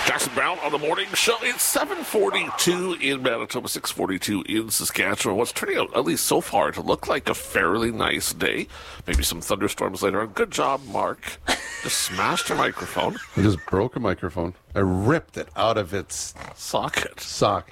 Jackson Brown on the morning show. It's 7:42 in Manitoba, 6:42 in Saskatchewan. What's turning out, at least so far, to look like a fairly nice day. Maybe some thunderstorms later on. Good job, Mark. Just smashed your microphone. I just broke a microphone. I ripped it out of its socket.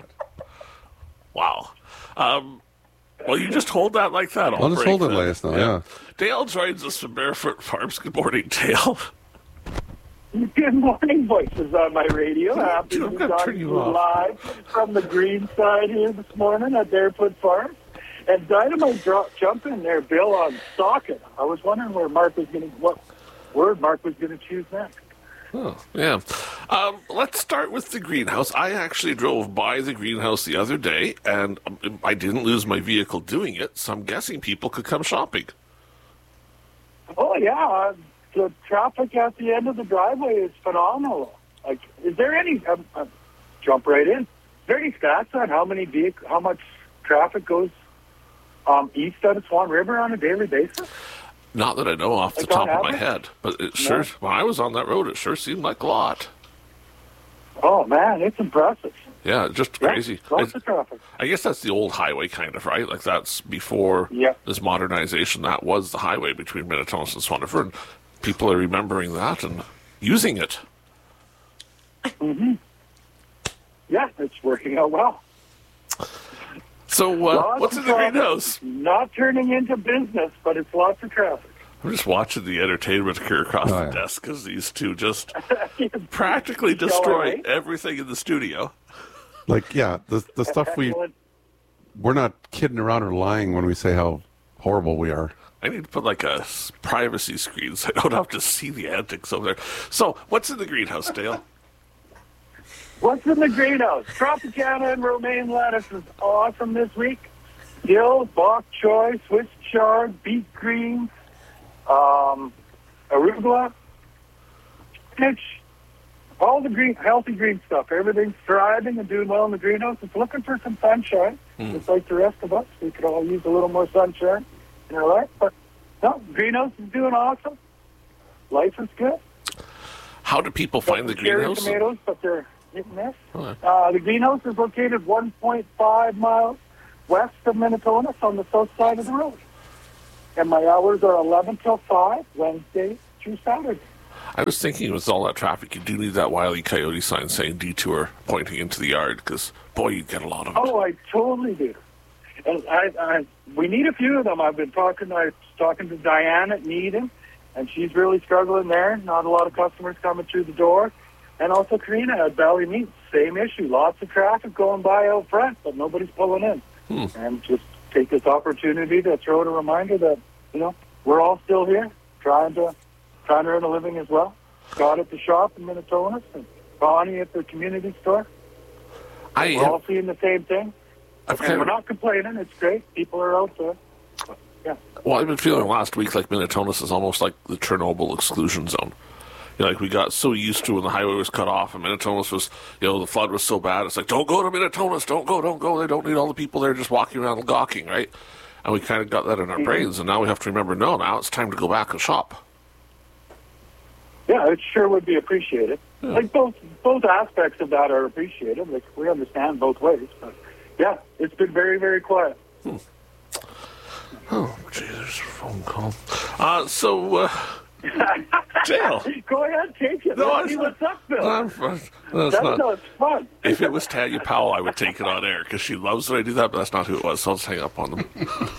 Wow. Well, you just hold that like that. I'll just hold it like this now, yeah. Dale joins us from Barefoot Farms. Good morning, Dale. Good morning, voices on my radio. Happy to be talking to you live from the green side here this morning at Barefoot Farm. And Dynamite jump in there, Bill, on socket. I was wondering what word Mark was going to choose next. Oh, yeah. Let's start with the greenhouse. I actually drove by the greenhouse the other day, and I didn't lose my vehicle doing it, so I'm guessing people could come shopping. Oh, yeah. The traffic at the end of the driveway is phenomenal. Like, is there any, jump right in, is there any stats on how much traffic goes east out of Swan River on a daily basis? Not that I know off the top of my head, but it sure, when I was on that road, it sure seemed like a lot. Oh, man, it's impressive. Yeah, just crazy. Lots of traffic. I guess that's the old highway kind of, right? Like that's before this modernization, that was the highway between Minnetonka and Swan River, and people are remembering that and using it. Mm-hmm. Yeah, it's working out well. So what's in the greenhouse? Not turning into business, but it's lots of traffic. I'm just watching the entertainment occur across the desk because these two just practically destroy everything in the studio. Like, yeah, the stuff we're not kidding around or lying when we say how horrible we are. I need to put like a privacy screen so I don't have to see the antics over there. So, what's in the greenhouse, Dale? What's in the greenhouse? Tropicana and romaine lettuce is awesome this week. Dill, bok choy, Swiss chard, beet greens, arugula, spinach, all the green, healthy green stuff. Everything's thriving and doing well in the greenhouse. It's looking for some sunshine, just like the rest of us. We could all use a little more sunshine in our life. But no, greenhouse is doing awesome. Life is good. How do people find the greenhouse? Tomatoes, but they're hit and miss. The greenhouse is located 1.5 miles west of Minnetonka on the south side of the road. And my hours are 11 till 5, Wednesday through Saturday. I was thinking with all that traffic, you do need that Wile E. Coyote sign saying detour pointing into the yard, because, boy, you get a lot of it. Oh, I totally do. And we need a few of them. I was talking to Diane at Needham, and she's really struggling there. Not a lot of customers coming through the door. And also Karina at Valley Meats, same issue. Lots of traffic going by out front, but nobody's pulling in. And just take this opportunity to throw out a reminder that, we're all still here, trying to earn a living as well. Scott at the shop in Minnetonka and Bonnie at the community store. We're all seeing the same thing. We're not complaining. It's great. People are out there. Well, I've been feeling last week like Minnetonka is almost like the Chernobyl exclusion zone. Like we got so used to when the highway was cut off and Minnetonka was, the flood was so bad. It's like, don't go to Minnetonka, don't go. They don't need all the people there just walking around and gawking, right? And we kind of got that in our brains, and now we have to remember, now it's time to go back and shop. Yeah, it sure would be appreciated. Yeah. Like both aspects of that are appreciated. Like we understand both ways, but yeah, it's been very, very quiet. Oh, geez, there's a phone call. Dale. Go ahead, take it. No, see what's up, Bill. It's fun. If it was Tanya Powell, I would take it on air because she loves when I do that, but that's not who it was, so I'll just hang up on them.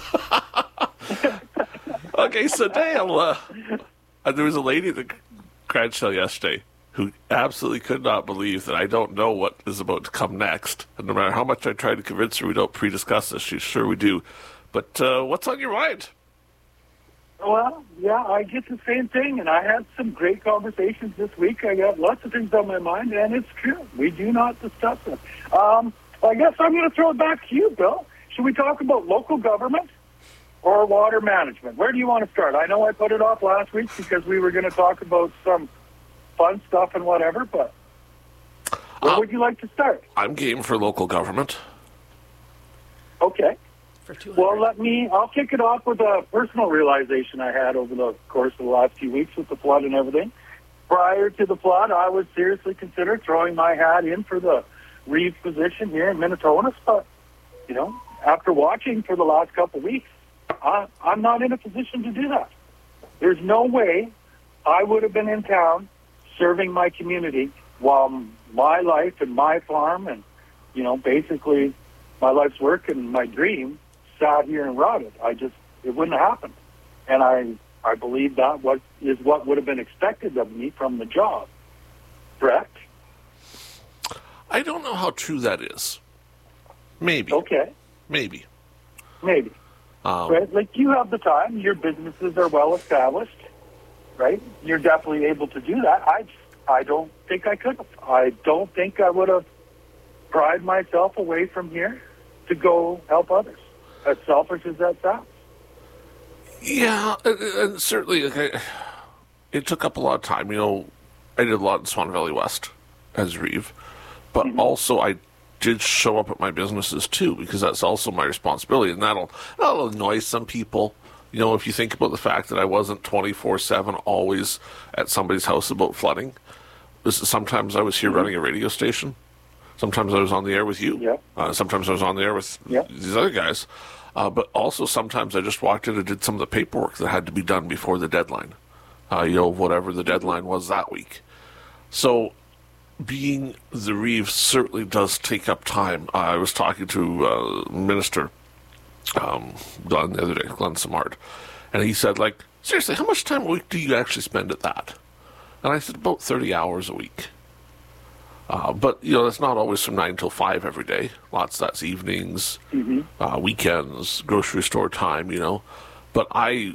Okay, so Dale, there was a lady at the garage sale yesterday who absolutely could not believe that I don't know what is about to come next. And no matter how much I try to convince her we don't pre-discuss this, she's sure we do. But what's on your mind? Well, yeah, I get the same thing, and I had some great conversations this week. I got lots of things on my mind, and it's true. We do not discuss it. I guess I'm going to throw it back to you, Bill. Should we talk about local government or water management? Where do you want to start? I know I put it off last week because we were going to talk about some fun stuff and whatever, but where would you like to start? I'm game for local government. Okay. Well, I'll kick it off with a personal realization I had over the course of the last few weeks with the flood and everything. prior to the flood, I would seriously consider throwing my hat in for the Reeve position here in Minnetonka. But, after watching for the last couple of weeks, I'm not in a position to do that. There's no way I would have been in town serving my community while my life and my farm and, basically my life's work and my dream sat here and rotted. It wouldn't have happened. And I believe that is what would have been expected of me from the job. Correct? I don't know how true that is. Maybe. Okay. Maybe. Right? Like, you have the time. Your businesses are well established, right? You're definitely able to do that. I don't think I could have. I don't think I would have pried myself away from here to go help others, as selfish as that sounds. Yeah, and certainly it took up a lot of time. I did a lot in Swan Valley West as Reeve, but also I did show up at my businesses too, because that's also my responsibility, and that'll annoy some people. If you think about the fact that I wasn't 24/7 always at somebody's house about flooding. Sometimes I was here running a radio station. Sometimes I was on the air with you. Yeah. Sometimes I was on the air with these other guys. But also sometimes I just walked in and did some of the paperwork that had to be done before the deadline. Whatever the deadline was that week. So being the Reeve certainly does take up time. I was talking to Minister Glenn the other day, Glenn Samard, and he said, seriously, how much time a week do you actually spend at that? And I said, about 30 hours a week. But, that's not always from 9 till 5 every day. That's evenings, weekends, grocery store time, But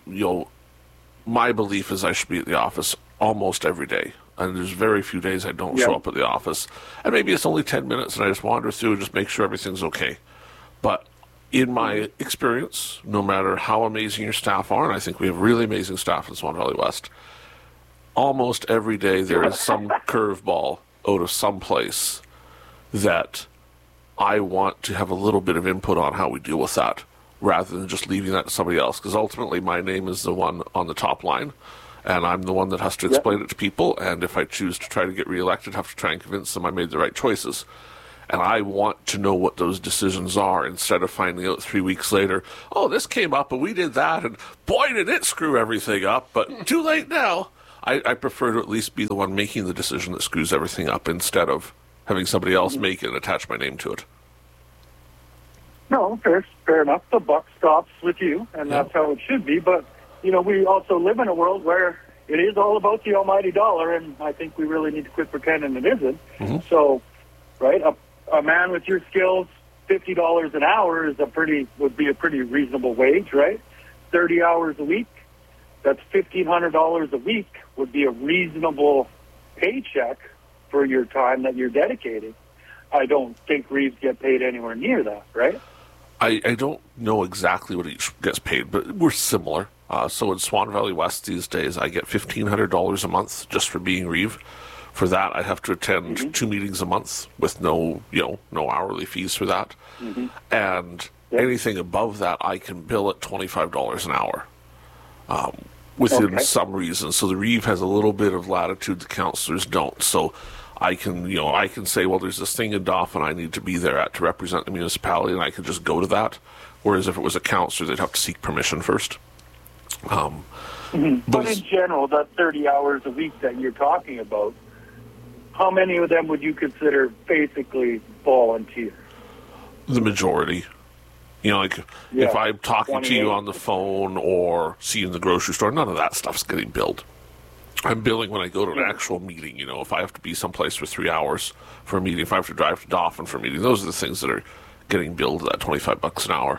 my belief is I should be at the office almost every day. And there's very few days I don't show up at the office. And maybe it's only 10 minutes and I just wander through and just make sure everything's okay. But in my experience, no matter how amazing your staff are, and I think we have really amazing staff in Swan Valley West, almost every day there is some curveball out of some place that I want to have a little bit of input on how we deal with that, rather than just leaving that to somebody else. Because ultimately my name is the one on the top line, and I'm the one that has to explain it to people, and if I choose to try to get reelected, I have to try and convince them I made the right choices. And I want to know what those decisions are, instead of finding out 3 weeks later, oh, this came up and we did that, and boy, did it screw everything up, but too late now. I prefer to at least be the one making the decision that screws everything up, instead of having somebody else make it and attach my name to it. No, fair enough. The buck stops with you, and that's how it should be. But, we also live in a world where it is all about the almighty dollar, and I think we really need to quit pretending it isn't. So, right, a man with your skills, $50 an hour would be a pretty reasonable wage, right? 30 hours a week, that's $1,500 a week would be a reasonable paycheck for your time that you're dedicating. I don't think Reeves get paid anywhere near that, right? I don't know exactly what each gets paid, but we're similar. So in Swan Valley West these days, I get $1,500 a month just for being Reeve. For that, I have to attend 2 meetings a month with no hourly fees for that. And anything above that, I can bill at $25 an hour. Within some reason. So the Reeve has a little bit of latitude the councillors don't. So I can say, well, there's this thing in Dauphin I need to be there at to represent the municipality, and I can just go to that. Whereas if it was a councillor, they'd have to seek permission first. But in general, that 30 hours a week that you're talking about, how many of them would you consider basically volunteer? The majority. If I'm talking to you on the phone or see you in the grocery store, none of that stuff's getting billed. I'm billing when I go to an actual meeting. If I have to be someplace for 3 hours for a meeting, if I have to drive to Dauphin for a meeting, those are the things that are getting billed at $25 an hour.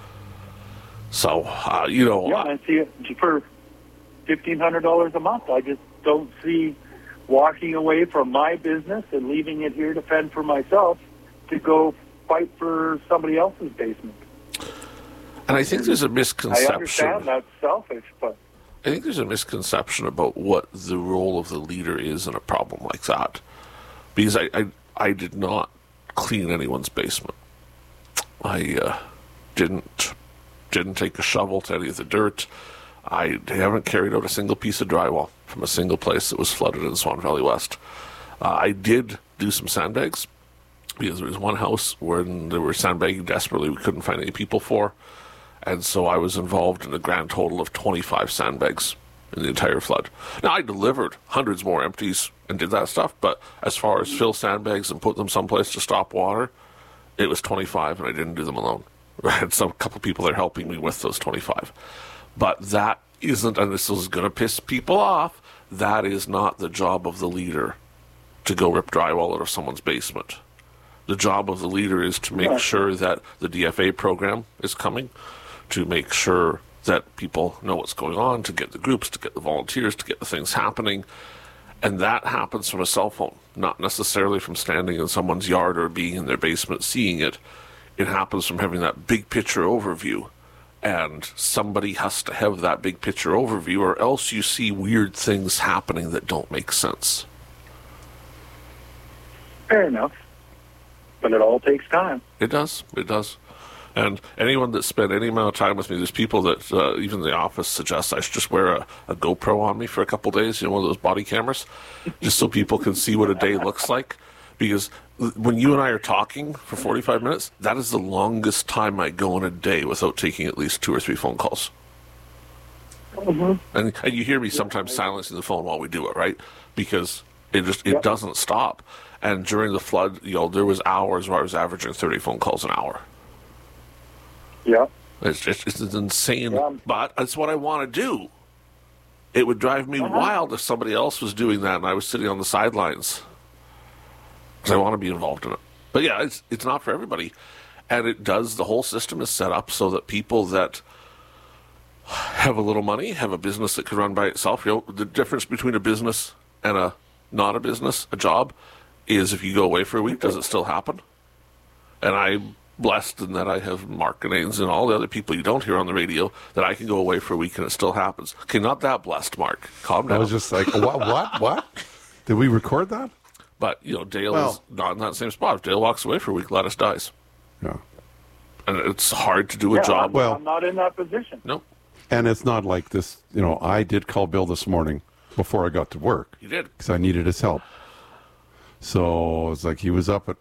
So, and see, for $1,500 a month, I just don't see walking away from my business and leaving it here to fend for myself to go fight for somebody else's basement. And I think there's a misconception. I understand that's selfish, but I think there's a misconception about what the role of the leader is in a problem like that. Because I did not clean anyone's basement. I didn't take a shovel to any of the dirt. I haven't carried out a single piece of drywall from a single place that was flooded in Swan Valley West. I did do some sandbags, because there was one house where they were sandbagging desperately, we couldn't find any people for, and so I was involved in a grand total of 25 sandbags in the entire flood. Now, I delivered hundreds more empties and did that stuff, but as far as fill sandbags and put them someplace to stop water, it was 25, and I didn't do them alone. I had a couple people there helping me with those 25. But that isn't, and this is going to piss people off, that is not the job of the leader to go rip drywall out of someone's basement. The job of the leader is to make sure that the DFA program is coming, to make sure that people know what's going on, to get the groups, to get the volunteers, to get the things happening. And that happens from a cell phone, not necessarily from standing in someone's yard or being in their basement seeing it. It happens from having that big picture overview. And somebody has to have that big picture overview, or else you see weird things happening that don't make sense. Fair enough. But it all takes time. It does. It does. And anyone that spent any amount of time with me, there's people that even the office suggests I should just wear a GoPro on me for a couple days, one of those body cameras, just so people can see what a day looks like. Because when you and I are talking for 45 minutes, that is the longest time I go in a day without taking at least 2 or 3 phone calls. Mm-hmm. And you hear me sometimes silencing the phone while we do it, right? Because it doesn't stop. And during the flood, there was hours where I was averaging 30 phone calls an hour. Yeah. It's insane, but that's what I want to do. It would drive me wild if somebody else was doing that and I was sitting on the sidelines, because I want to be involved in it. But yeah, it's not for everybody. And the whole system is set up so that people that have a little money, have a business that can run by itself, the difference between a business and not a business, a job, is if you go away for a week, does it still happen? And I'm blessed in that I have Mark and Ains and all the other people you don't hear on the radio that I can go away for a week and it still happens. Okay, not that blessed, Mark. Calm down. I was just like, what? Did we record that? But, Dale is not in that same spot. If Dale walks away for a week, Gladys dies. Yeah. And it's hard to do a job. I'm not in that position. Nope. And it's not like this, I did call Bill this morning before I got to work. You did. Because I needed his help. So it's like he was up at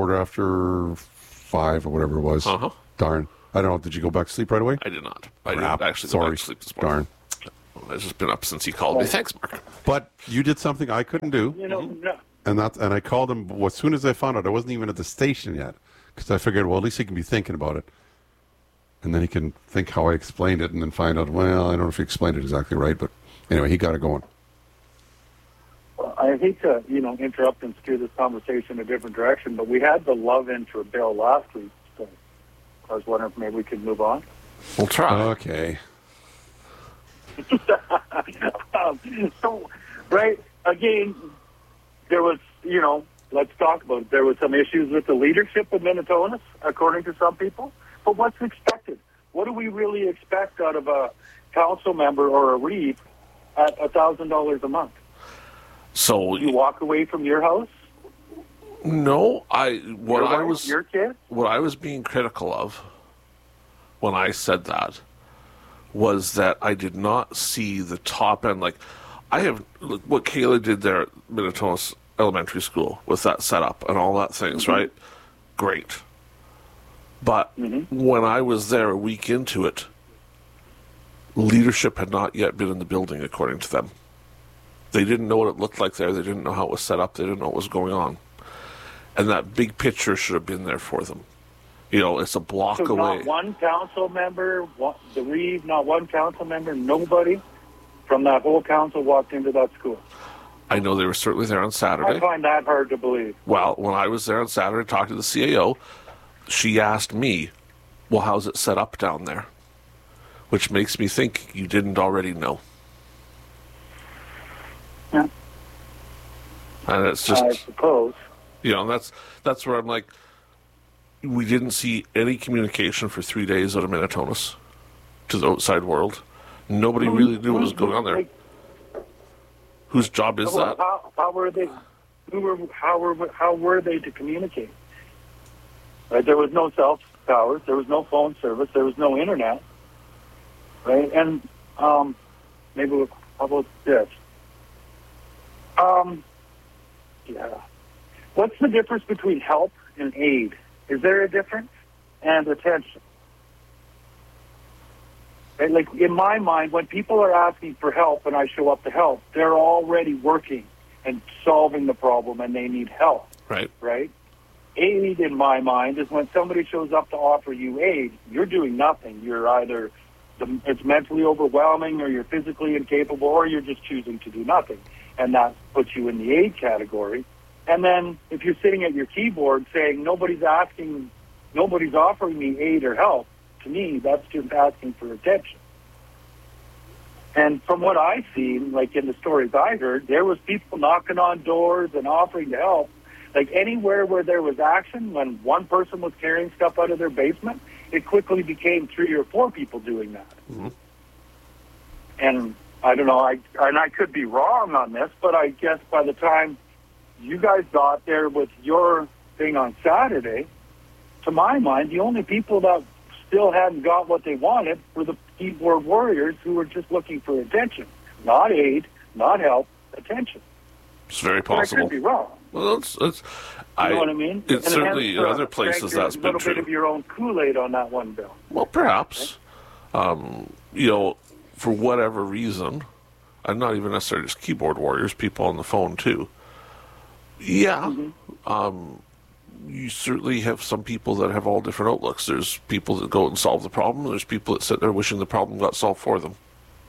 5:15 or whatever it was. Uh-huh. Darn. I don't know. Did you go back to sleep right away? I did not. I didn't actually go back to sleep this morning. Darn. I've just been up since he called me. Thanks, Mark. But you did something I couldn't do. No. And I called him as soon as I found out. I wasn't even at the station yet, because I figured, well, at least he can be thinking about it. And then he can think how I explained it and then find out, well, I don't know if he explained it exactly right. But anyway, he got it going. Well, I hate to, interrupt and steer this conversation in a different direction, but we had the love in for Bill last week. So I was wondering if maybe we could move on. We'll try. Okay. So, right, again, there was, let's talk about it. There was some issues with the leadership of Minitonas, according to some people. But what's expected? What do we really expect out of a council member or a REEF at $1,000 a month? So you walk away from your house? No, what I was being critical of when I said that was that I did not see the top end. Like, what Kayla did there at Minitonas Elementary School with that setup and all that things, right? Great. But when I was there a week into it, leadership had not yet been in the building, according to them. They didn't know what it looked like there. They didn't know how it was set up. They didn't know what was going on. And that big picture should have been there for them. It's a block away. Not one council member, the REEF, not one council member, nobody from that whole council walked into that school. I know they were certainly there on Saturday. I find that hard to believe. Well, when I was there on Saturday talking to the CAO, she asked me, well, how's it set up down there? Which makes me think you didn't already know. Yeah. And it's just, I suppose. That's where I'm like, we didn't see any communication for 3 days out of Minitonas to the outside world. Nobody really knew what was going on there. Whose job is that? How were they? How were they to communicate? Right? There was no cell towers. There was no phone service. There was no internet. Right? And Maybe how about this? Yeah. What's the difference between help and aid? Is there a difference? And attention. Right? Like, in my mind, when people are asking for help and I show up to help, they're already working and solving the problem and they need help. Right. Right? Aid, in my mind, is when somebody shows up to offer you aid, you're doing nothing. You're either it's mentally overwhelming, or you're physically incapable, or you're just choosing to do nothing. And that puts you in the aid category. And then if you're sitting at your keyboard saying nobody's offering me aid or help, to me, that's just asking for attention. And from what I've seen, like in the stories I heard, there was people knocking on doors and offering to help. Like anywhere where there was action, when one person was carrying stuff out of their basement, it quickly became 3 or 4 people doing that. Mm-hmm. And I don't know, I could be wrong on this, but I guess by the time you guys got there with your thing on Saturday, to my mind, the only people that still hadn't got what they wanted were the keyboard warriors who were just looking for attention. Not aid, not help, attention. It's very But I possible. could be wrong. Well, it's You know what I mean? It's And certainly hence, in other places that's a been little bit of true. your own Kool-Aid on that one, Bill. Well, perhaps. For whatever reason, and not even necessarily just keyboard warriors, people on the phone too. Yeah. You certainly have some people that have all different outlooks. There's people that go and solve the problem. There's people that sit there wishing the problem got solved for them.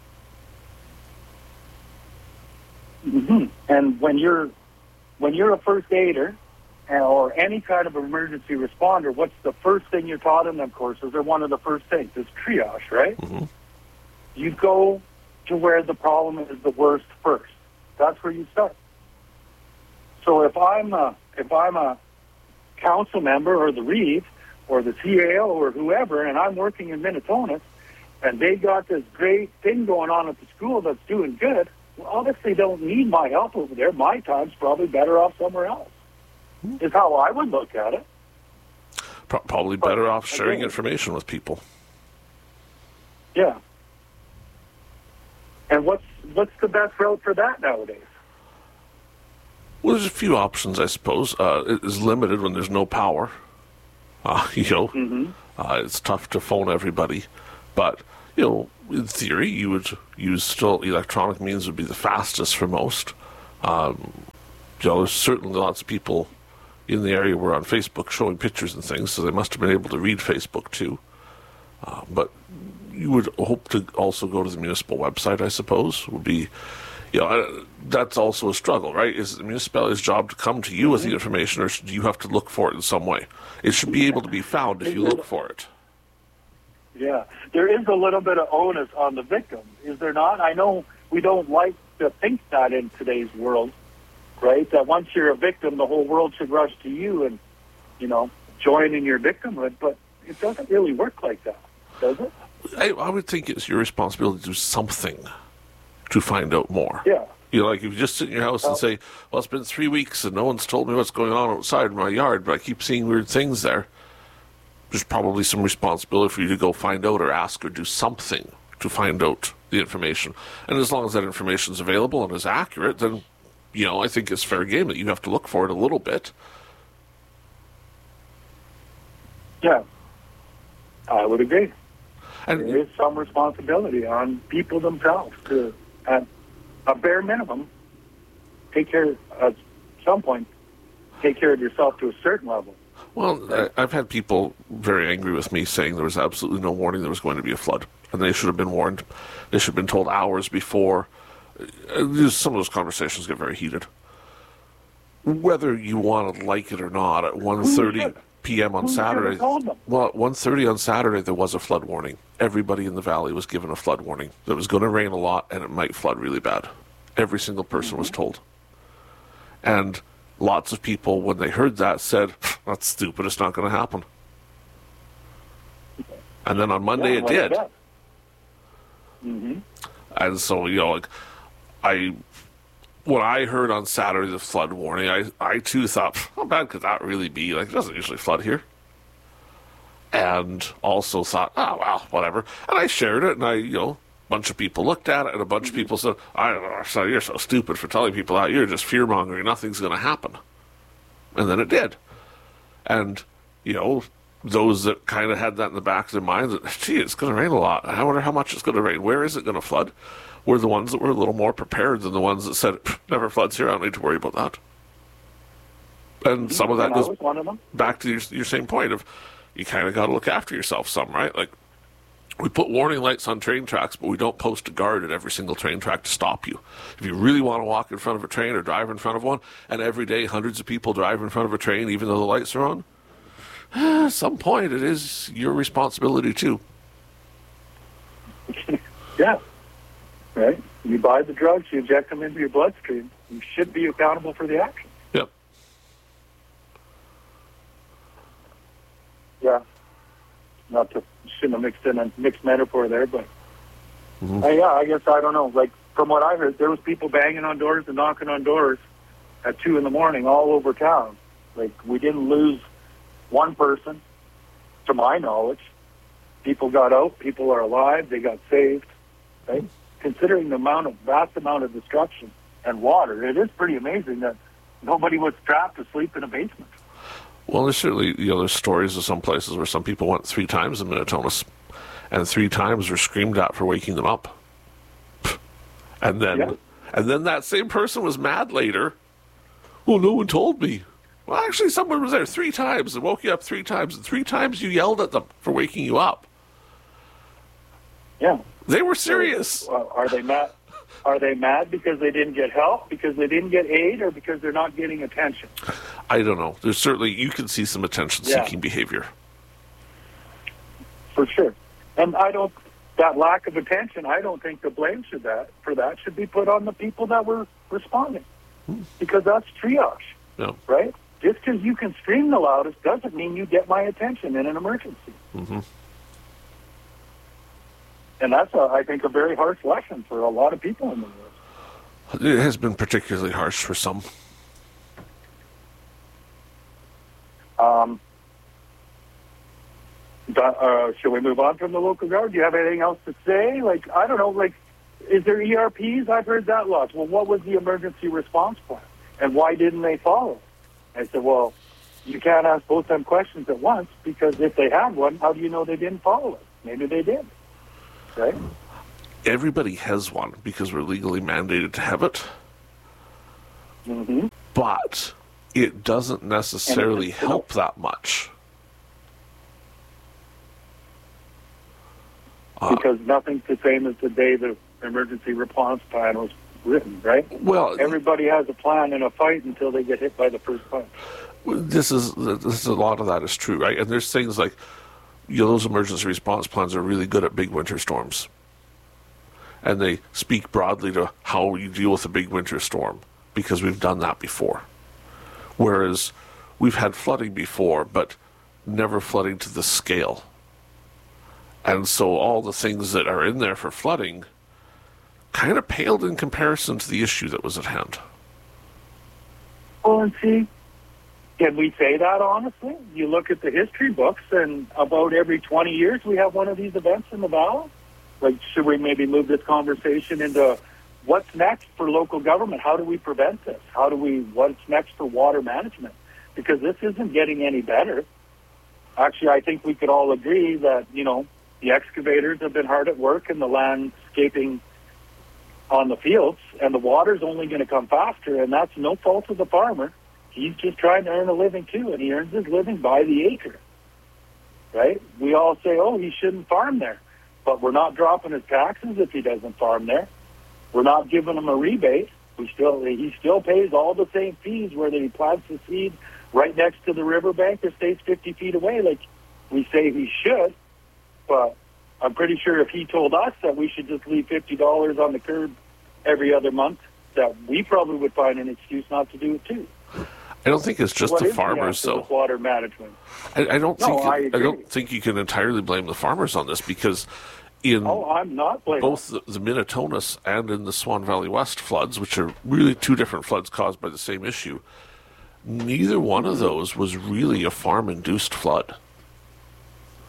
Mm-hmm. And when you're a first aider or any kind of emergency responder, what's the first thing you're taught in them courses, or one of the first things? Is triage, right? Mm-hmm. You go to where the problem is the worst first. That's where you start. So if I'm a council member or the Reeve or the CAO or whoever, and I'm working in Minnetonka, and they got this great thing going on at the school that's doing good, well, obviously they don't need my help over there. My time's probably better off somewhere else, is how I would look at it. Probably better off sharing again, information with people. Yeah. And what's the best route for that nowadays? Well, there's a few options, I suppose. It is limited when there's no power. It's tough to phone everybody. But, in theory, you would use still electronic means would be the fastest for most. There's certainly lots of people in the area were on Facebook showing pictures and things, so they must have been able to read Facebook too. But you would hope to also go to the municipal website, I suppose, would be, that's also a struggle, right? Is it the municipality's job to come to you with the information, or do you have to look for it in some way? It should be able to be found if you look for it. Yeah. There is a little bit of onus on the victim, is there not? I know we don't like to think that in today's world, right? That once you're a victim, the whole world should rush to you and, join in your victimhood, but it doesn't really work like that, does it? I would think it's your responsibility to do something to find out more. Yeah. Like if you just sit in your house and say, well, it's been 3 weeks and no one's told me what's going on outside my yard, but I keep seeing weird things there, there's probably some responsibility for you to go find out or ask or do something to find out the information. And as long as that information is available and is accurate, then, I think it's fair game that you have to look for it a little bit. Yeah. I would agree. And There is some responsibility on people themselves to, at a bare minimum, take care, at some point, take care of yourself to a certain level. Well, I've had people very angry with me saying there was absolutely no warning there was going to be a flood, and they should have been warned. They should have been told hours before. Some of those conversations get very heated. Whether you want to like it or not, at 1:30 p.m. on Saturday, well, at 1:30 on Saturday, there was a flood warning. Everybody in the valley was given a flood warning. That it was going to rain a lot, and it might flood really bad. Every single person was told. And lots of people, when they heard that, said, that's stupid, it's not going to happen. And then on Monday it did. Mm-hmm. And so, when I heard on Saturday the flood warning, I too thought, how bad could that really be? It doesn't usually flood here. And also thought, oh, well, whatever. And I shared it, and I, bunch of people looked at it, and a bunch of people said, so you're so stupid for telling people that. You're just fear-mongering. Nothing's going to happen. And then it did. And, those that kind of had that in the back of their minds, that, gee, it's going to rain a lot. I wonder how much it's going to rain. Where is it going to flood? Were the ones that were a little more prepared than the ones that said, never floods here. I don't need to worry about that. And some of that goes back to your same point of you kind of got to look after yourself some, right? Like, we put warning lights on train tracks, but we don't post a guard at every single train track to stop you. If you really want to walk in front of a train or drive in front of one, and every day hundreds of people drive in front of a train even though the lights are on, at some point it is your responsibility too. Yeah. Right? You buy the drugs, you inject them into your bloodstream. You should be accountable for the action. Yep. Yeah. Not to shouldn't have mixed in a mixed metaphor there, but I guess I don't know. Like from what I heard, there was people banging on doors and knocking on doors at 2 a.m. all over town. Like we didn't lose one person, to my knowledge. People got out. People are alive. They got saved. Right? Considering the vast amount of destruction and water, it is pretty amazing that nobody was trapped asleep in a basement. Well, there's certainly, there's stories of some places where some people went 3 times in Minnetonka, and 3 times were screamed at for waking them up. And then that same person was mad later. Oh, no one told me. Well, actually, someone was there 3 times and woke you up 3 times, and 3 times you yelled at them for waking you up. Yeah. They were serious. Are they mad? Are they mad because they didn't get help, because they didn't get aid, or because they're not getting attention? I don't know. There's certainly, you can see some attention-seeking behavior. For sure. And that lack of attention, I don't think the blame for that should be put on the people that were responding. Because that's triage, right? Just because you can scream the loudest doesn't mean you get my attention in an emergency. Mm-hmm. And that's, I think, a very harsh lesson for a lot of people in the world. It has been particularly harsh for some. Should we move on from the local guard? Do you have anything else to say? Like, I don't know, like, is there ERPs? I've heard that lots. Well, what was the emergency response plan? And why didn't they follow? I said, well, you can't ask both them questions at once, because if they had one, how do you know they didn't follow it? Maybe they did. Right? Everybody has one because we're legally mandated to have it. Mm-hmm. But it doesn't necessarily help that much. Because nothing's the same as the day the emergency response plan was written, right? Well, everybody has a plan in a fight until they get hit by the first punch. This is a lot of that is true, right? And there's things like, those emergency response plans are really good at big winter storms. And they speak broadly to how you deal with a big winter storm, because we've done that before. Whereas we've had flooding before, but never flooding to the scale. And so all the things that are in there for flooding kind of paled in comparison to the issue that was at hand. Well, and see, can we say that honestly? You look at the history books, and about every 20 years we have one of these events in the valley. Like, should we maybe move this conversation into what's next for local government? How do we prevent this? What's next for water management? Because this isn't getting any better. Actually, I think we could all agree that, the excavators have been hard at work in the landscaping on the fields, and the water's only going to come faster, and that's no fault of the farmer. He's just trying to earn a living too, and he earns his living by the acre, right? We all say, oh, he shouldn't farm there, but we're not dropping his taxes if he doesn't farm there. We're not giving him a rebate. He still pays all the same fees whether he plants the seed right next to the riverbank or stays 50 feet away like we say he should. But I'm pretty sure if he told us that we should just leave $50 on the curb every other month, that we probably would find an excuse not to do it too. I don't think it's just the farmers, though. Water management. I don't think you can entirely blame the farmers on this, because in I'm not blaming both the Minnetonka and in the Swan Valley West floods, which are really 2 different floods caused by the same issue, neither one of those was really a farm-induced flood.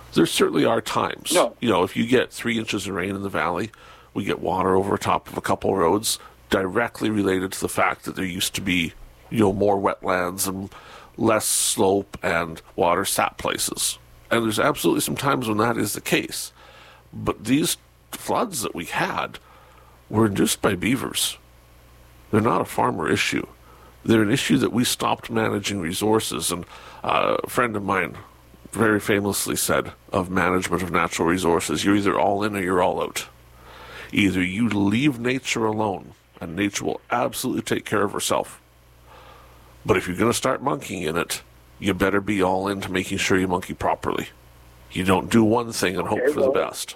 There certainly are times. No. You know, if you get 3 inches of rain in the valley, we get water over top of a couple roads, directly related to the fact that there used to be, more wetlands and less slope and water sat places. And there's absolutely some times when that is the case. But these floods that we had were induced by beavers. They're not a farmer issue. They're an issue that we stopped managing resources. And a friend of mine very famously said of management of natural resources, you're either all in or you're all out. Either you leave nature alone, and nature will absolutely take care of herself. But if you're going to start monkeying in it, you better be all into making sure you monkey properly. You don't do one thing and hope for the best.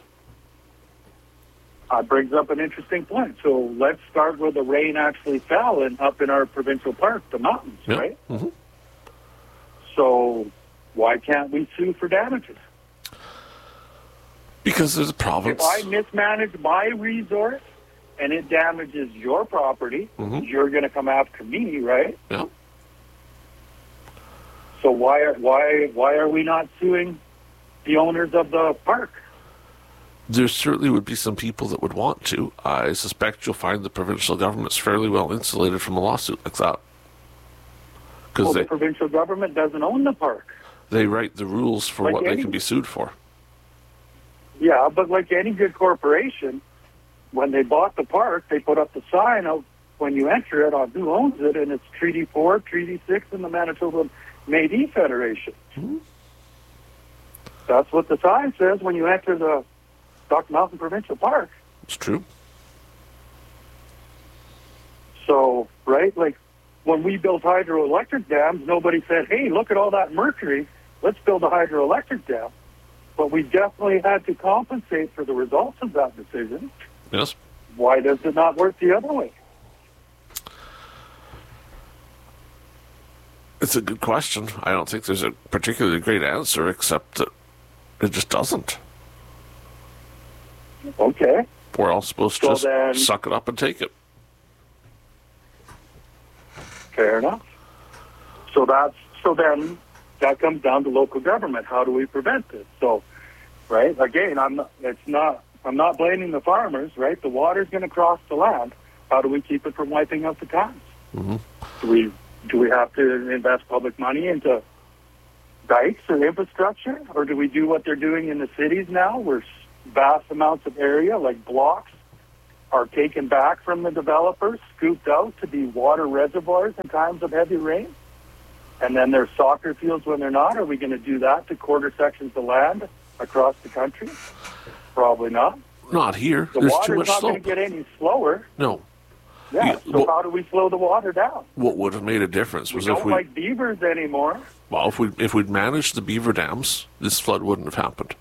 Brings up an interesting point. So let's start where the rain actually fell and up in our provincial park, the mountains, right? Mm-hmm. So why can't we sue for damages? Because there's a province. If I mismanage my resource and it damages your property, you're going to come after me, right? Yeah. So why are we not suing the owners of the park? There certainly would be some people that would want to. I suspect you'll find the provincial government's fairly well insulated from a lawsuit like that. Because the provincial government doesn't own the park. They write the rules for what they can be sued for. Yeah, but like any good corporation, when they bought the park, they put up the sign of when you enter it on who owns it, and it's Treaty 4, Treaty 6, and the Manitoba Métis Federation. Mm-hmm. That's what the sign says when you enter the Stock Mountain Provincial Park. It's true. So, right, like when we built hydroelectric dams, nobody said, hey, look at all that mercury, let's build a hydroelectric dam. But we definitely had to compensate for the results of that decision. Yes. Why does it not work the other way? It's a good question. I don't think there's a particularly great answer, except that it just doesn't. Okay. We're all supposed to just suck it up and take it. Fair enough. So then that comes down to local government. How do we prevent this? So, right, again, I'm not blaming the farmers, right? The water's going to cross the land. How do we keep it from wiping out the towns? Mm-hmm. Do we have to invest public money into dikes or infrastructure, or do we do what they're doing in the cities now, where vast amounts of area, like blocks, are taken back from the developers, scooped out to be water reservoirs in times of heavy rain? And then there's soccer fields when they're not. Are we going to do that to quarter sections of land across the country? Probably not. Not here. The There's water's too much not slope. going to get any slower. No. Yeah, so how do we slow the water down? What would have made a difference was we don't like beavers anymore. Well, if we'd managed the beaver dams, this flood wouldn't have happened.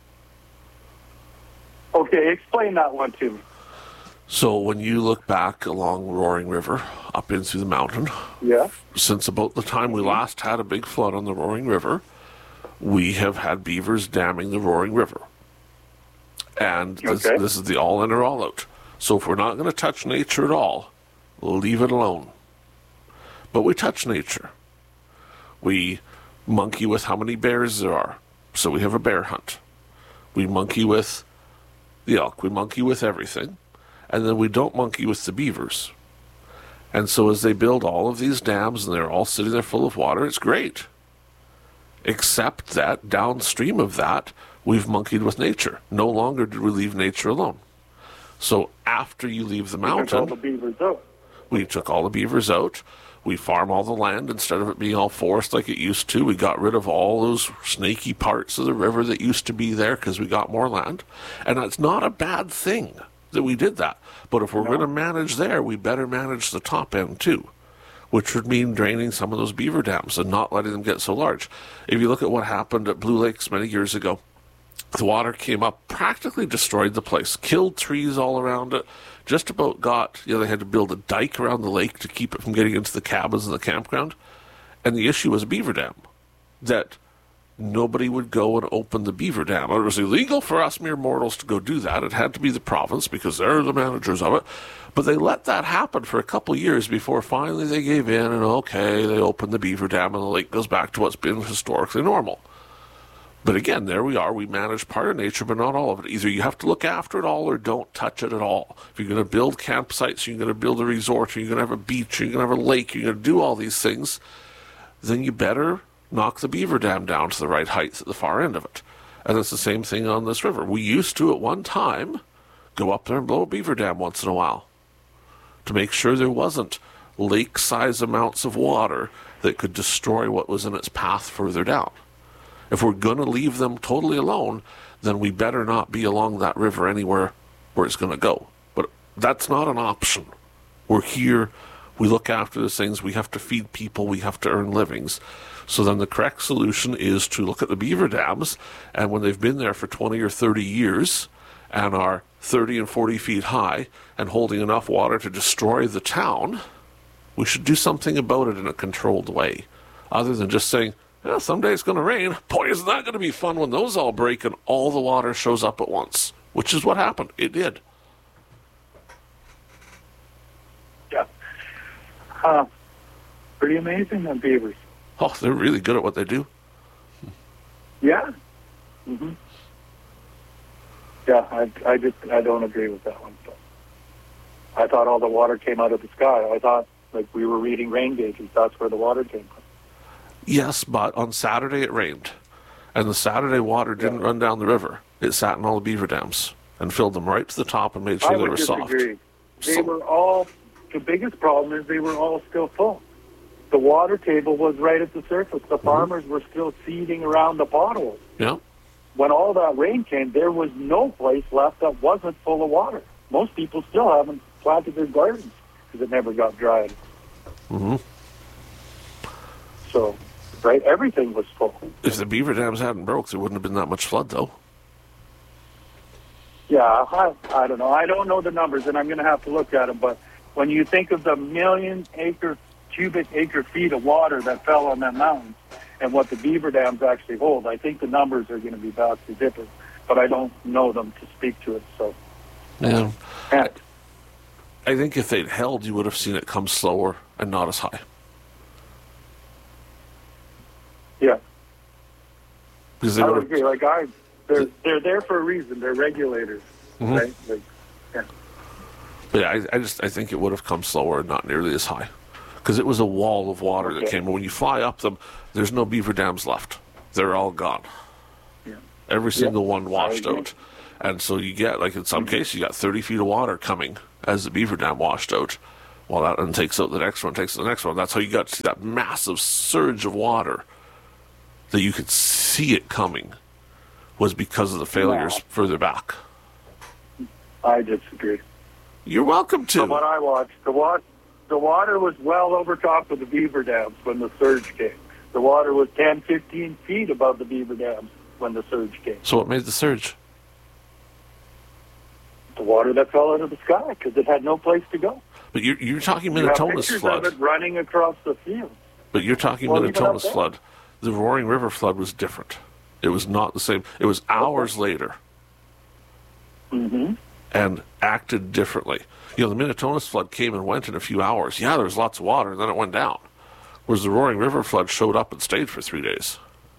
Okay, explain that one to me. So when you look back along Roaring River, up in through the mountain, since about the time we last had a big flood on the Roaring River, we have had beavers damming the Roaring River. And this is the all in or all out. So if we're not going to touch nature at all, leave it alone. But we touch nature. We monkey with how many bears there are. So we have a bear hunt. We monkey with the elk. We monkey with everything. And then we don't monkey with the beavers. And so as they build all of these dams and they're all sitting there full of water, it's great. Except that downstream of that, we've monkeyed with nature. No longer do we leave nature alone. So after you leave the mountain, we took all the beavers out. We farm all the land instead of it being all forest like it used to. We got rid of all those snaky parts of the river that used to be there because we got more land. And that's not a bad thing that we did that. But if we're going to manage there, we better manage the top end too, which would mean draining some of those beaver dams and not letting them get so large. If you look at what happened at Blue Lakes many years ago, the water came up, practically destroyed the place, killed trees all around it, just about got, they had to build a dike around the lake to keep it from getting into the cabins and the campground. And the issue was a beaver dam, that nobody would go and open the beaver dam. It was illegal for us mere mortals to go do that. It had to be the province because they're the managers of it. But they let that happen for a couple of years before finally they gave in and they opened the beaver dam and the lake goes back to what's been historically normal. But again, there we are. We manage part of nature, but not all of it. Either you have to look after it all or don't touch it at all. If you're going to build campsites, you're going to build a resort, or you're going to have a beach, or you're going to have a lake, you're going to do all these things, then you better knock the beaver dam down to the right height at the far end of it. And it's the same thing on this river. We used to, at one time, go up there and blow a beaver dam once in a while to make sure there wasn't lake-size amounts of water that could destroy what was in its path further down. If we're going to leave them totally alone, then we better not be along that river anywhere where it's going to go. But that's not an option. We're here, we look after these things, we have to feed people, we have to earn livings. So then the correct solution is to look at the beaver dams, and when they've been there for 20 or 30 years and are 30 and 40 feet high and holding enough water to destroy the town, we should do something about it in a controlled way, other than just saying, yeah, someday it's going to rain. Boy, isn't that going to be fun when those all break and all the water shows up at once, which is what happened. It did. Yeah. Pretty amazing, them beavers. Oh, they're really good at what they do. Yeah. Mm-hmm. Yeah, I don't agree with that one. So. I thought all the water came out of the sky. I thought, like, we were reading rain gauges. That's where the water came from. Yes, but on Saturday it rained. And the Saturday water didn't run down the river. It sat in all the beaver dams and filled them right to the top and made sure they were soft. They were all, the biggest problem is they were all still full. The water table was right at the surface. The farmers were still seeding around the potholes. Yeah. When all that rain came, there was no place left that wasn't full of water. Most people still haven't planted their gardens because it never got dried. Mm-hmm. So, right, everything was full. If the beaver dams hadn't broke, there wouldn't have been that much flood, though. Yeah, I don't know. I don't know the numbers, and I'm going to have to look at them. But when you think of the cubic acre feet of water that fell on that mountain and what the beaver dams actually hold, I think the numbers are going to be vastly different. But I don't know them to speak to it, so. Yeah. I think if they'd held, you would have seen it come slower and not as high. Yeah. Because I would agree. Like they're there for a reason. They're regulators, right? Like, yeah. But yeah, I think it would have come slower and not nearly as high. Because it was a wall of water that came. And when you fly up them, there's no beaver dams left. They're all gone. Yeah. Every single one washed out. And so you get, like in some cases, you got 30 feet of water coming as the beaver dam washed out. Well, that one takes out the next one, takes out the next one. That's how you got to see that massive surge of water that you could see it coming was because of the failures further back. I disagree. You're welcome to. From what I watched, the water was well over top of the beaver dams when the surge came. The water was 10, 15 feet above the beaver dams when the surge came. So what made the surge? The water that fell out of the sky because it had no place to go. But you're talking Minnetonka's flood. Of it running across the field. But you're talking Minnetonka's flood. The Roaring River flood was different. It was not the same. It was hours later. Mm-hmm. And acted differently. You know, the Minnetonka's flood came and went in a few hours. Yeah, there was lots of water, and then it went down. Whereas the Roaring River flood showed up and stayed for 3 days.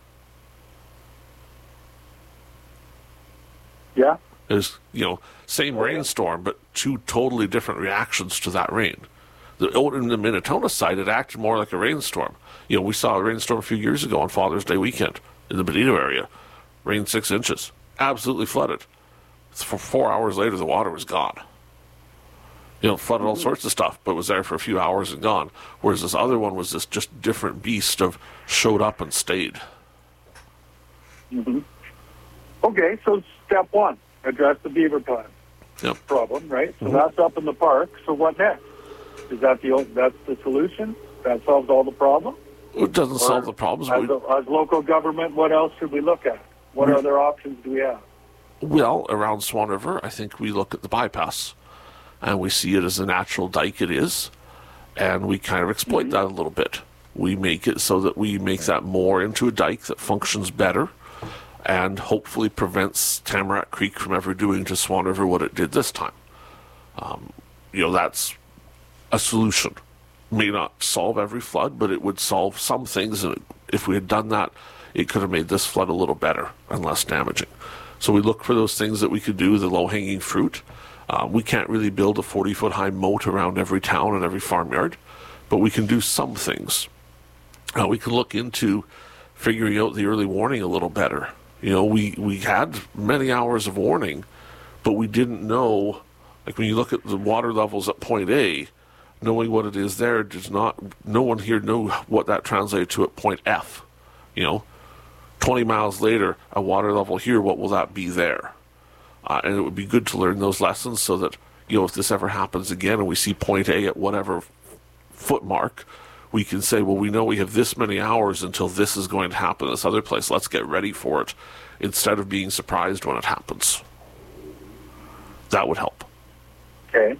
Yeah. It was, same rainstorm, but two totally different reactions to that rain. In the Minnetonka side, it acted more like a rainstorm. We saw a rainstorm a few years ago on Father's Day weekend in the Benito area. Rained 6 inches. Absolutely flooded. For 4 hours later, the water was gone. Flooded all sorts of stuff, but was there for a few hours and gone. Whereas this other one was this just different beast of showed up and stayed. Mm-hmm. Okay, so step one, address the beaver pond problem, right? So that's up in the park. So what next? Is that's the solution? That solves all the problems? It doesn't solve the problems. As local government, what else should we look at? What other options do we have? Well, around Swan River, I think we look at the bypass, and we see it as a natural dike it is, and we kind of exploit that a little bit. We make it so that we make that more into a dike that functions better and hopefully prevents Tamarack Creek from ever doing to Swan River what it did this time. That's a solution. May not solve every flood, but it would solve some things, and if we had done that, it could have made this flood a little better and less damaging. So we look for those things that we could do, the low-hanging fruit. We can't really build a 40-foot-high moat around every town and every farmyard, but we can do some things. We can look into figuring out the early warning a little better. We had many hours of warning, but we didn't know, like when you look at the water levels at point A, knowing what it is there does not, no one here knew what that translated to at point F. 20 miles later, a water level here, what will that be there? And it would be good to learn those lessons so that, if this ever happens again and we see point A at whatever foot mark, we can say, well, we know we have this many hours until this is going to happen in this other place. Let's get ready for it instead of being surprised when it happens. That would help. Okay.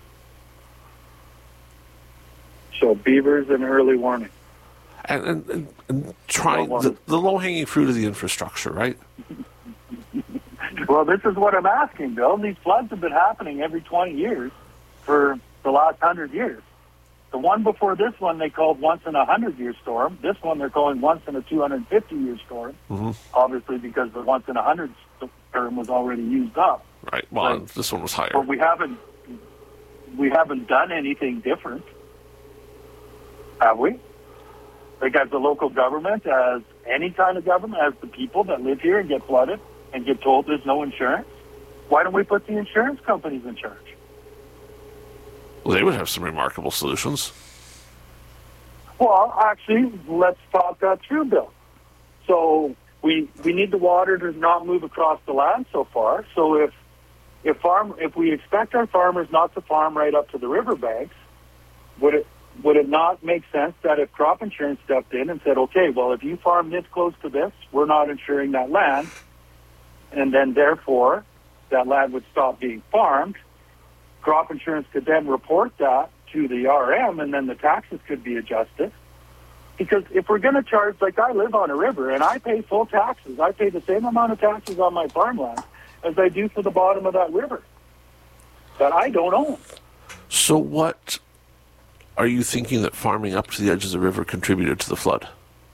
So beavers and early warning. And trying the low-hanging fruit of the infrastructure, right? Well, this is what I'm asking, Bill. These floods have been happening every 20 years for the last 100 years. The one before this one they called once in a 100-year storm. This one they're calling once in a 250-year storm, obviously because the once in a 100 term was already used up. Right. Well, this one was higher. But we haven't done anything different, have we? Like as the local government, as any kind of government, as the people that live here and get flooded and get told there's no insurance, why don't we put the insurance companies in charge? Well, they would have some remarkable solutions. Well, actually, let's talk that through, Bill. So we need the water to not move across the land so far. So if we expect our farmers not to farm right up to the riverbanks, would it not make sense that if crop insurance stepped in and said, okay, well, if you farm this close to this, we're not insuring that land, and then therefore that land would stop being farmed. Crop insurance could then report that to the RM, and then the taxes could be adjusted. Because if we're going to charge, like I live on a river, and I pay full taxes. I pay the same amount of taxes on my farmland as I do for the bottom of that river that I don't own. So what are you thinking that farming up to the edge of the river contributed to the flood?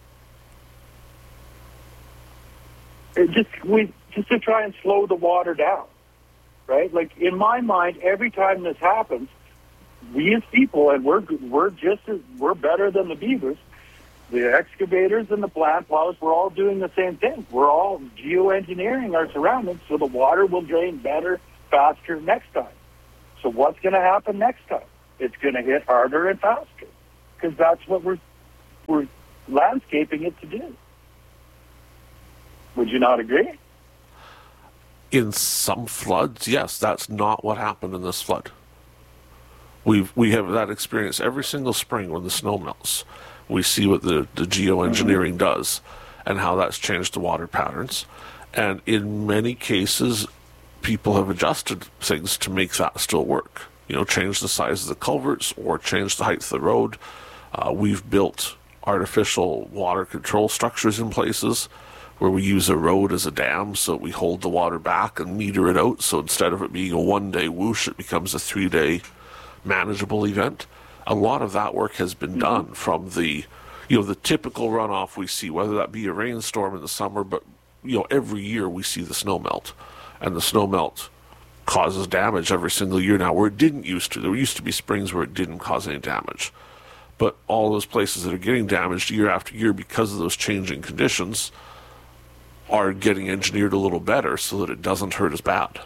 Just to try and slow the water down, right? Like in my mind, every time this happens, we as people, and we're better than the beavers. The excavators and the plant plows, we're all doing the same thing. We're all geoengineering our surroundings so the water will drain better, faster next time. So what's going to happen next time? It's going to hit harder and faster because that's what we're landscaping it to do. Would you not agree? In some floods, yes, that's not what happened in this flood. We have that experience every single spring when the snow melts. We see what the geoengineering does and how that's changed the water patterns. And in many cases, people have adjusted things to make that still work. Change the size of the culverts or change the height of the road. We've built artificial water control structures in places where we use a road as a dam so we hold the water back and meter it out. So instead of it being a one-day whoosh, it becomes a 3-day manageable event. A lot of that work has been done from the typical runoff we see, whether that be a rainstorm in the summer, but every year we see the snow melt, and the snow melt causes damage every single year now where it didn't used to. There used to be springs where it didn't cause any damage, but all those places that are getting damaged year after year because of those changing conditions are getting engineered a little better so that it doesn't hurt as bad.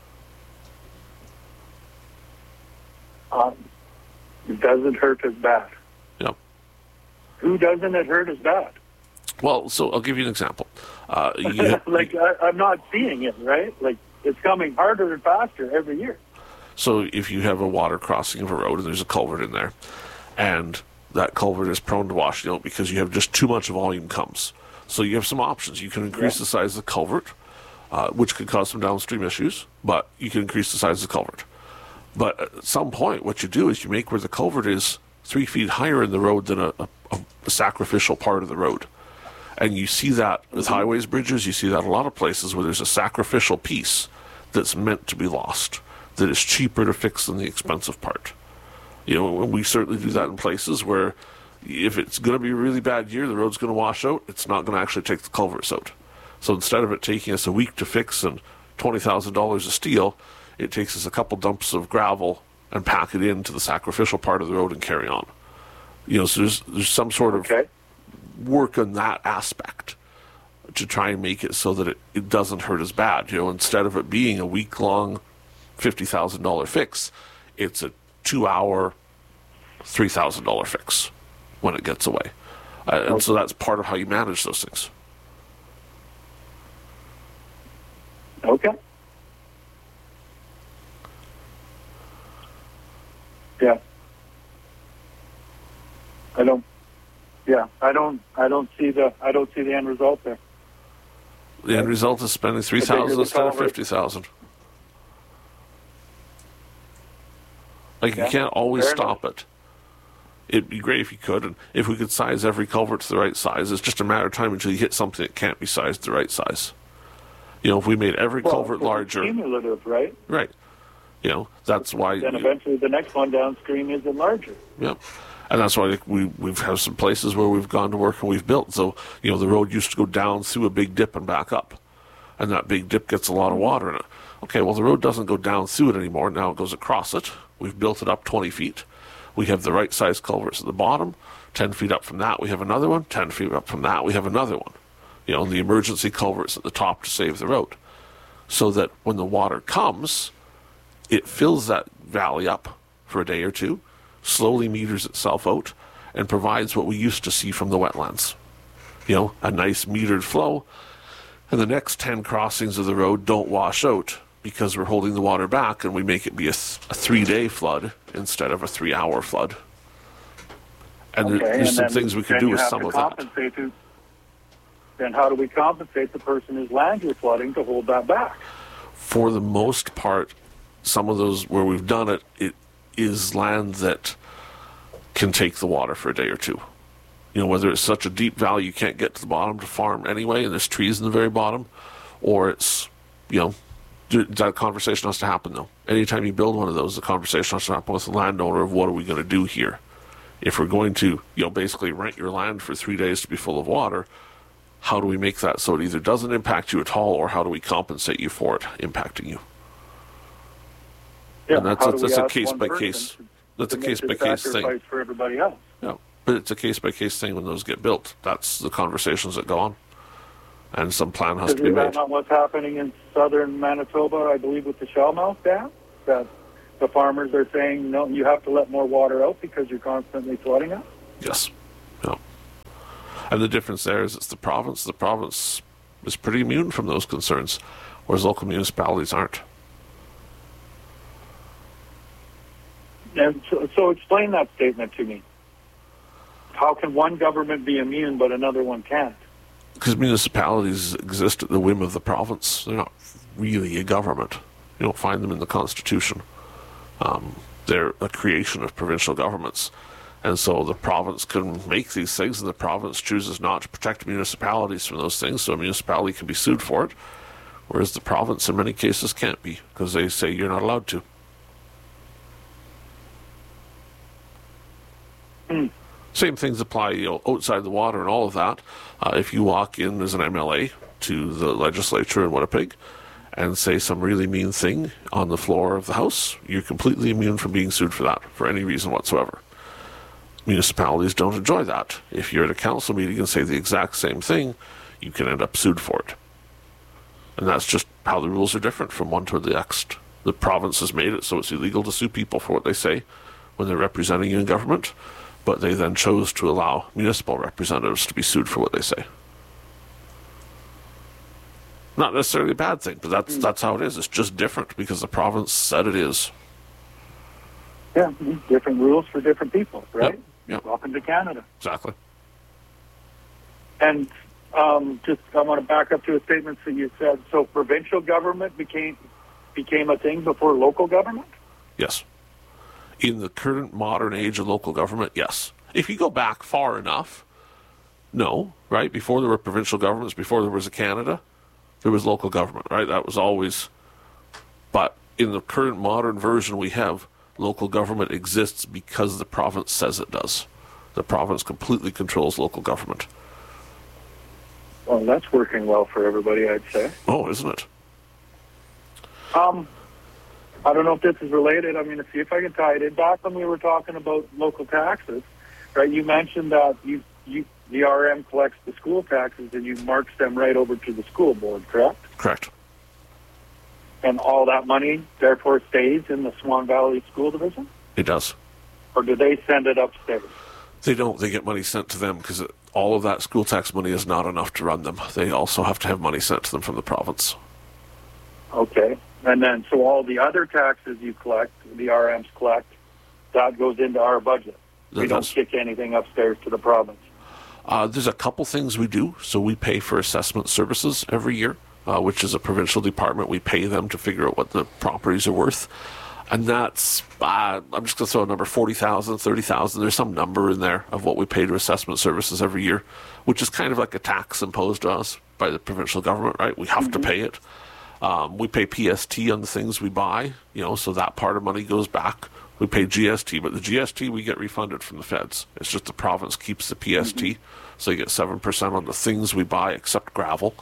It doesn't hurt as bad. Yeah. Who doesn't it hurt as bad? Well, so I'll give you an example. I'm not seeing it, right? Like, it's coming harder and faster every year. So if you have a water crossing of a road and there's a culvert in there, and that culvert is prone to washing out because you have just too much volume comes. So you have some options. You can increase the size of the culvert, which could cause some downstream issues, but you can increase the size of the culvert. But at some point, what you do is you make where the culvert is 3 feet higher in the road than a sacrificial part of the road. And you see that with highways, bridges, you see that a lot of places where there's a sacrificial piece that's meant to be lost, that is cheaper to fix than the expensive part. We certainly do that in places where if it's going to be a really bad year, the road's going to wash out, it's not going to actually take the culverts out. So instead of it taking us a week to fix and $20,000 of steel, it takes us a couple dumps of gravel and pack it into the sacrificial part of the road and carry on. So there's some sort of work on that aspect to try and make it so that it doesn't hurt as bad. Instead of it being a week-long $50,000 fix, it's a 2-hour $3,000 fix when it gets away. And so that's part of how you manage those things. Okay. Yeah. I don't see the end result there. The end result is spending $3,000 instead of $50,000. You can't always stop it. It'd be great if you could, and if we could size every culvert to the right size. It's just a matter of time until you hit something that can't be sized the right size. If we made every culvert larger, cumulative, right? Right. That's why. Then eventually the next one downstream isn't larger. Yeah. And that's why we've had some places where we've gone to work and we've built. So, the road used to go down through a big dip and back up. And that big dip gets a lot of water in it. Okay, well, the road doesn't go down through it anymore. Now it goes across it. We've built it up 20 feet. We have the right size culverts at the bottom. 10 feet up from that, we have another one. 10 feet up from that, we have another one. The emergency culverts at the top to save the road. So that when the water comes, it fills that valley up for a day or two, slowly meters itself out, and provides what we used to see from the wetlands. A nice metered flow, and the next 10 crossings of the road don't wash out because we're holding the water back, and we make it be a 3-day flood instead of a 3-hour flood. And there's some things we can do with some of that. Then how do we compensate the person whose land you're flooding to hold that back? For the most part, some of those where we've done it, it is land that can take the water for a day or two. Whether it's such a deep valley you can't get to the bottom to farm anyway, and there's trees in the very bottom, or it's, that conversation has to happen, though. Anytime you build one of those, the conversation has to happen with the landowner of what are we going to do here. If we're going to, basically rent your land for 3 days to be full of water, how do we make that so it either doesn't impact you at all, or how do we compensate you for it impacting you? Yeah, and that's a case by case. That's a case by case thing for everybody else. Yeah, but it's a case by case thing when those get built. That's the conversations that go on, and some plan has to be made. Is that not what's happening in southern Manitoba? I believe with the Shellmouth Dam, that the farmers are saying no, you have to let more water out because you're constantly flooding it. Yes. Yeah. And the difference there is it's the province. The province is pretty immune from those concerns, whereas local municipalities aren't. And so explain that statement to me. How can one government be immune but another one can't? Because municipalities exist at the whim of the province. They're not really a government. You don't find them in the Constitution. They're a creation of provincial governments. And so the province can make these things, and the province chooses not to protect municipalities from those things, so a municipality can be sued for it, whereas the province in many cases can't be, because they say you're not allowed to. Same things apply, outside the water and all of that. If you walk in as an MLA to the legislature in Winnipeg and say some really mean thing on the floor of the House, you're completely immune from being sued for that, for any reason whatsoever. Municipalities don't enjoy that. If you're at a council meeting and say the exact same thing, you can end up sued for it. And that's just how the rules are different from one to the next. The province has made it so it's illegal to sue people for what they say when they're representing you in government, but they then chose to allow municipal representatives to be sued for what they say. Not necessarily a bad thing, but that's how it is. It's just different because the province said it is. Yeah, different rules for different people, right? Yep. Welcome to Canada. Exactly. And I want to back up to a statement that you said. So provincial government became a thing before local government? Yes. In the current modern age of local government, yes. If you go back far enough, no, right? Before there were provincial governments, before there was a Canada, there was local government, right? That was always... But in the current modern version we have, local government exists because the province says it does. The province completely controls local government. Well, that's working well for everybody, I'd say. Oh, isn't it? I don't know if this is related. I'm going to see if I can tie it in. Back when we were talking about local taxes, right, you mentioned that the RM collects the school taxes and you marks them right over to the school board, correct? Correct. And all that money, therefore, stays in the Swan Valley School Division? It does. Or do they send it upstairs? They don't. They get money sent to them because all of that school tax money is not enough to run them. They also have to have money sent to them from the province. Okay. And then, so all the other taxes you collect, the RMs collect, that goes into our budget. We don't kick anything upstairs to the province. There's a couple things we do. So we pay for assessment services every year, which is a provincial department. We pay them to figure out what the properties are worth. And that's, I'm just going to throw a number, 40,000, 30,000. There's some number in there of what we pay to assessment services every year, which is kind of like a tax imposed on us by the provincial government, right? We have to pay it. We pay PST on the things we buy, so that part of money goes back. We pay GST, but the GST we get refunded from the feds. It's just the province keeps the PST, so you get 7% on the things we buy except gravel.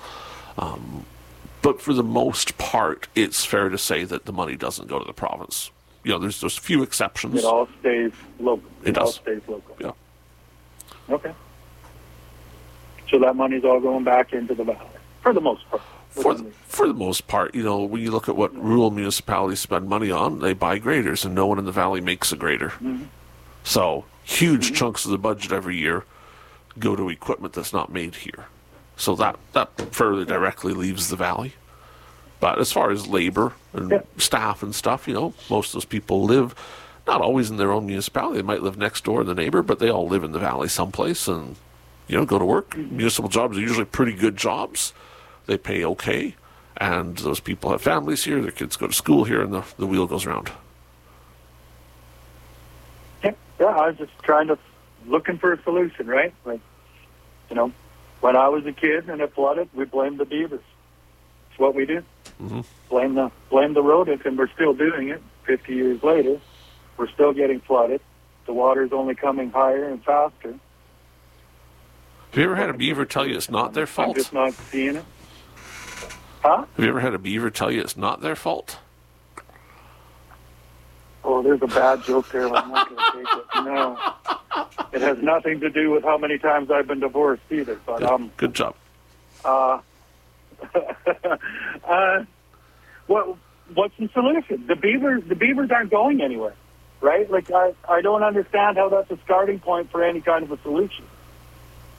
But for the most part, it's fair to say that the money doesn't go to the province. There's a few exceptions. It all stays local. It does. All stays local. Yeah. Okay. So that money's all going back into the valley, for the most part. For the most part, when you look at what rural municipalities spend money on, they buy graders, and no one in the valley makes a grader. Mm-hmm. So huge chunks of the budget every year go to equipment that's not made here. So that fairly directly leaves the valley. But as far as labor and staff and stuff, most of those people live not always in their own municipality. They might live next door to the neighbor, but they all live in the valley someplace and, go to work. Municipal jobs are usually pretty good jobs. They pay okay, and those people have families here, their kids go to school here, and the wheel goes around. Yeah, I was just looking for a solution, right? Like, when I was a kid and it flooded, we blamed the beavers. It's what we do. Mm-hmm. Blame the road, and we're still doing it 50 years later. We're still getting flooded. The water's only coming higher and faster. Have you ever had a beaver tell you it's not their fault? I'm just not seeing it. Huh? Have you ever had a beaver tell you it's not their fault? Oh, there's a bad joke there. I'm not going to take it. No. It has nothing to do with how many times I've been divorced either. But good job. What's the solution? The beavers aren't going anywhere, right? Like I don't understand how that's a starting point for any kind of a solution.